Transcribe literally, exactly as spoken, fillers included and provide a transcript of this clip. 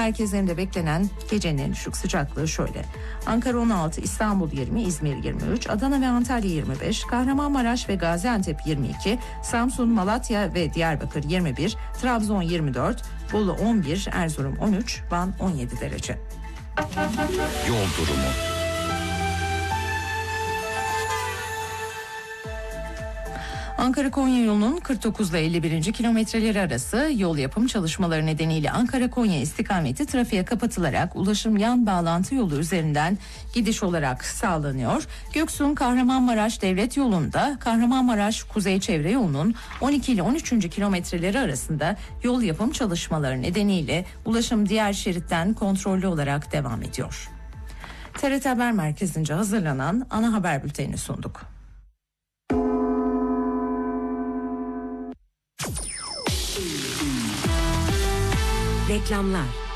merkezlerinde beklenen gecenin en düşük sıcaklığı şöyle. Ankara on altı, İstanbul yirmi, İzmir yirmi üç, Adana ve Antalya yirmi beş, Kahramanmaraş ve Gaziantep yirmi iki, Samsun, Malatya ve Diyarbakır yirmi bir, Trabzon yirmi dört, Bolu on bir, Erzurum on üç, Van on yedi derece. Yol durumu. Ankara-Konya yolunun kırk dokuz ile elli birinci kilometreleri arası yol yapım çalışmaları nedeniyle Ankara-Konya istikameti trafiğe kapatılarak ulaşım yan bağlantı yolu üzerinden gidiş olarak sağlanıyor. Göksun Kahramanmaraş devlet yolunda Kahramanmaraş Kuzey Çevre yolunun on iki ile on üçüncü kilometreleri arasında yol yapım çalışmaları nedeniyle ulaşım diğer şeritten kontrollü olarak devam ediyor. T R T Haber Merkezi'nce hazırlanan ana haber bültenini sunduk. Reklamlar.